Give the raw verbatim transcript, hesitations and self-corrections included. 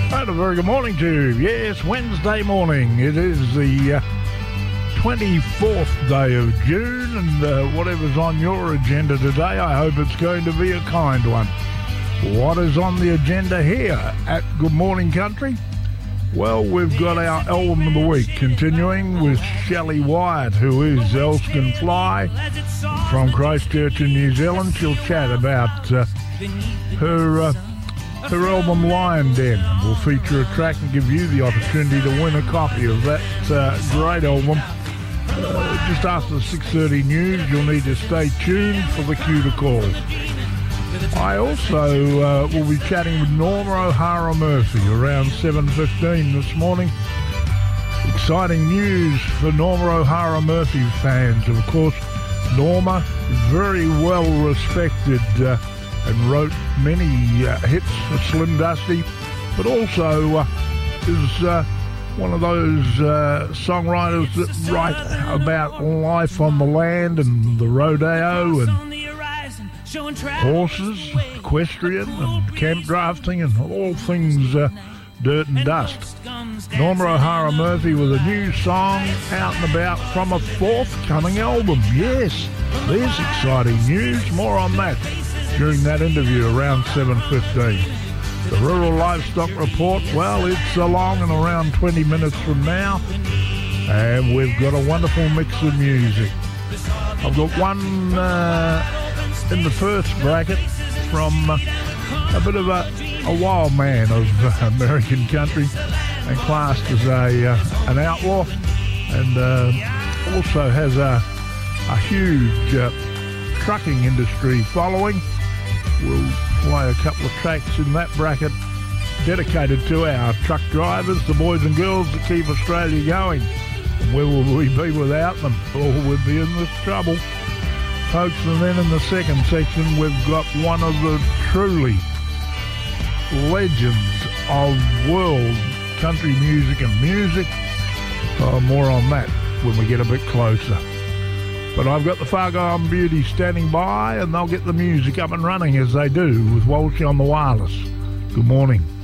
And a very good morning to you. Yes, Wednesday morning. It is the uh, twenty-fourth day of June, and uh, whatever's on your agenda today, I hope it's going to be a kind one. What is on the agenda here at Good Morning Country? Well, we've got our album of the week, continuing with Shelley Wyatt, who is Else Can Fly from Christchurch in New Zealand. She'll chat about uh, her... Uh, Her album Lion Den will feature a track and give you the opportunity to win a copy of that uh, great album. Uh, just after the six thirty news, you'll need to stay tuned for the cue to call. I also uh, will be chatting with Norma O'Hara Murphy around seven fifteen this morning. Exciting news for Norma O'Hara Murphy fans. Of course, Norma, very well respected uh, and wrote many uh, hits for Slim Dusty, but also uh, is uh, one of those uh, songwriters that write about life on the land and the rodeo and horses, equestrian and camp drafting and all things uh, dirt and dust. Norma O'Hara Murphy with a new song out and about from a forthcoming album. Yes, there's exciting news. More on that during that interview around seven fifteen. The Rural Livestock Report, well, it's along and around twenty minutes from now, and we've got a wonderful mix of music. I've got one uh, in the first bracket from uh, a bit of a, a wild man of uh, American country and classed as a uh, an outlaw, and uh, also has a, a huge uh, trucking industry following. We'll play a couple of tracks in that bracket dedicated to our truck drivers, the boys and girls that keep Australia going. And where will we be without them? Oh, we'd be in this trouble, folks. And then in the second section, we've got one of the truly legends of world country music and music. Uh, more on that when we get a bit closer. But I've got the Fargo Beauty standing by, and they'll get the music up and running as they do with Walsh on the wireless. Good morning.